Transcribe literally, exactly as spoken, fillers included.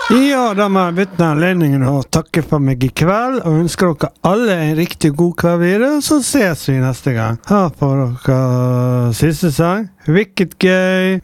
Ja, da må jeg bytte anledningen og takke for meg i kveld, og ønsker dere alle en riktig god kveld videre, så ses vi neste gang. Her får dere siste sang, Wicked Gay